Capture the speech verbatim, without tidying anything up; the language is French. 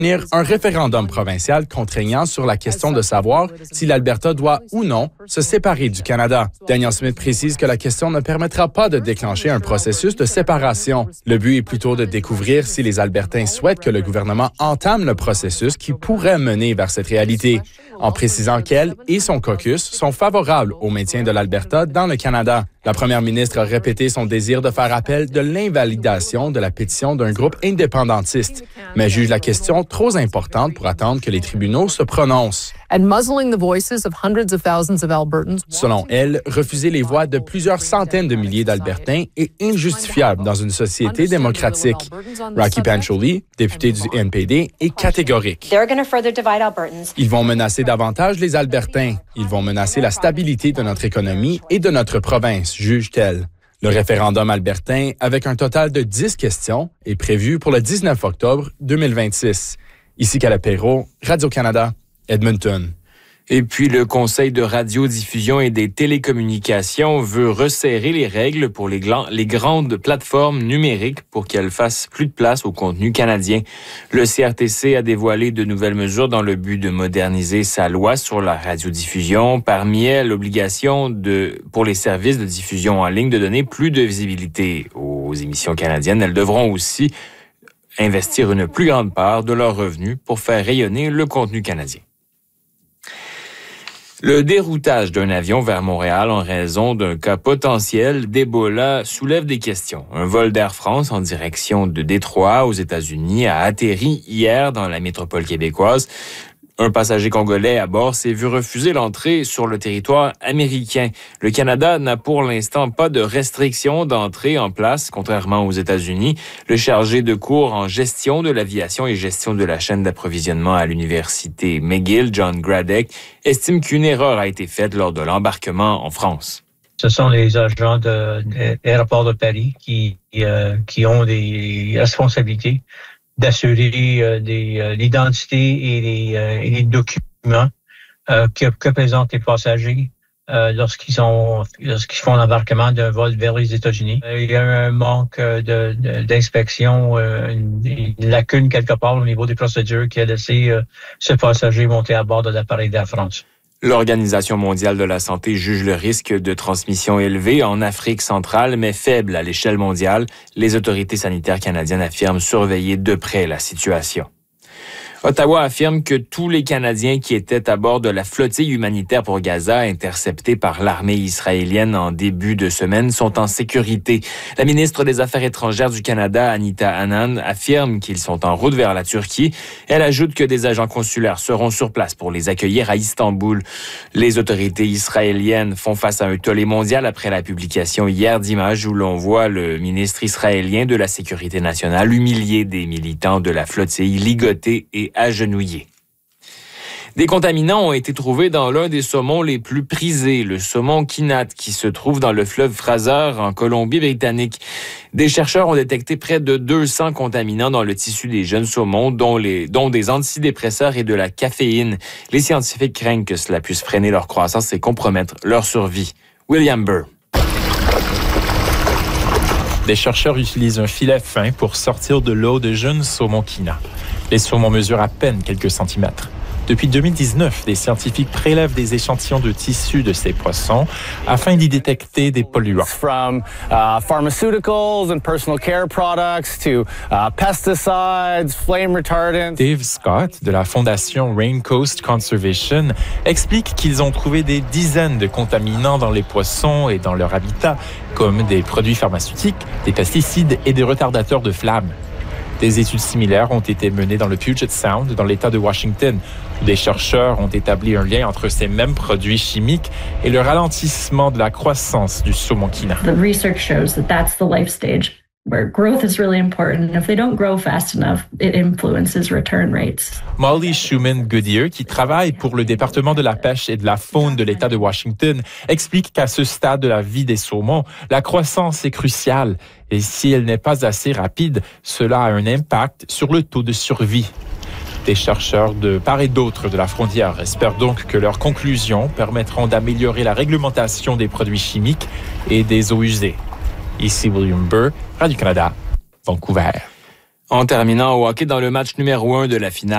un référendum provincial contraignant sur la question de savoir si l'Alberta doit ou non se séparer du Canada. Danielle Smith précise que la question ne permettra pas de déclencher un processus de séparation. Le but est plutôt de découvrir si les Albertains souhaitent que le gouvernement entame le processus qui pourrait mener vers cette réalité, en précisant qu'elle et son caucus sont favorables au maintien de l'Alberta dans le Canada. La première ministre a répété son désir de faire appel de l'invalidation de la pétition d'un groupe indépendantiste, mais juge la question trop importante pour attendre que les tribunaux se prononcent. Selon elle, refuser les voix de plusieurs centaines de milliers d'Albertains est injustifiable dans une société démocratique. Rocky Pancholi, député du N P D, est catégorique. Ils vont menacer davantage les Albertains. Ils vont menacer la stabilité de notre économie et de notre province, juge-t-elle. Le référendum albertain, avec un total de dix questions, est prévu pour le dix-neuf octobre deux mille vingt-six. Ici Calapero, Radio-Canada, Edmonton. Et puis, le Conseil de radiodiffusion et des télécommunications veut resserrer les règles pour les, glan- les grandes plateformes numériques pour qu'elles fassent plus de place au contenu canadien. Le C R T C a dévoilé de nouvelles mesures dans le but de moderniser sa loi sur la radiodiffusion. Parmi elles, l'obligation de, pour les services de diffusion en ligne de donner plus de visibilité aux émissions canadiennes. Elles devront aussi investir une plus grande part de leurs revenus pour faire rayonner le contenu canadien. Le déroutage d'un avion vers Montréal en raison d'un cas potentiel d'Ebola soulève des questions. Un vol d'Air France en direction de Détroit aux États-Unis a atterri hier dans la métropole québécoise. Un passager congolais à bord s'est vu refuser l'entrée sur le territoire américain. Le Canada n'a pour l'instant pas de restrictions d'entrée en place, contrairement aux États-Unis. Le chargé de cours en gestion de l'aviation et gestion de la chaîne d'approvisionnement à l'université McGill, John Gradek, estime qu'une erreur a été faite lors de l'embarquement en France. Ce sont les agents de, de l'aéroport de Paris qui, euh, qui ont des responsabilités d'assurer euh, des, euh, l'identité et les, euh, et les documents euh, que, que présentent les passagers euh, lorsqu'ils, ont, lorsqu'ils font l'embarquement d'un vol vers les États-Unis. Euh, il y a un manque de, de, d'inspection, euh, une, une lacune quelque part au niveau des procédures qui a laissé euh, ce passager monter à bord de l'appareil d'Air France. L'Organisation mondiale de la santé juge le risque de transmission élevé en Afrique centrale, mais faible à l'échelle mondiale. Les autorités sanitaires canadiennes affirment surveiller de près la situation. Ottawa affirme que tous les Canadiens qui étaient à bord de la flottille humanitaire pour Gaza, interceptée par l'armée israélienne en début de semaine, sont en sécurité. La ministre des Affaires étrangères du Canada, Anita Anand, affirme qu'ils sont en route vers la Turquie. Elle ajoute que des agents consulaires seront sur place pour les accueillir à Istanbul. Les autorités israéliennes font face à un tollé mondial après la publication hier d'images où l'on voit le ministre israélien de la Sécurité nationale humilier des militants de la flottille, ligotés et agenouillés. Des contaminants ont été trouvés dans l'un des saumons les plus prisés, le saumon Kinat, qui se trouve dans le fleuve Fraser en Colombie-Britannique. Des chercheurs ont détecté près de deux cents contaminants dans le tissu des jeunes saumons, dont, les, dont des antidépresseurs et de la caféine. Les scientifiques craignent que cela puisse freiner leur croissance et compromettre leur survie. William Burr. Des chercheurs utilisent un filet fin pour sortir de l'eau de jeunes saumons Kinat. Les saumons mesurent à peine quelques centimètres. Depuis deux mille dix-neuf, des scientifiques prélèvent des échantillons de tissus de ces poissons afin d'y détecter des polluants. From uh, pharmaceuticals and personal care products to uh, pesticides, flame retardants. Dave Scott de la fondation Raincoast Conservation explique qu'ils ont trouvé des dizaines de contaminants dans les poissons et dans leur habitat, comme des produits pharmaceutiques, des pesticides et des retardateurs de flammes. Des études similaires ont été menées dans le Puget Sound, dans l'État de Washington, où des chercheurs ont établi un lien entre ces mêmes produits chimiques et le ralentissement de la croissance du saumon Kinat. The research shows that that's the life stage where growth is really important. If they don't grow fast enough, it influences return rates. Molly Schumann Goodyear, qui travaille pour le département de la pêche et de la faune de l'État de Washington, explique qu'à ce stade de la vie des saumons, la croissance est cruciale. Et si elle n'est pas assez rapide, cela a un impact sur le taux de survie. Des chercheurs de part et d'autre de la frontière espèrent donc que leurs conclusions permettront d'améliorer la réglementation des produits chimiques et des eaux usées. Ici William Burr, Radio-Canada, Vancouver. En terminant au hockey dans le match numéro un de la finale.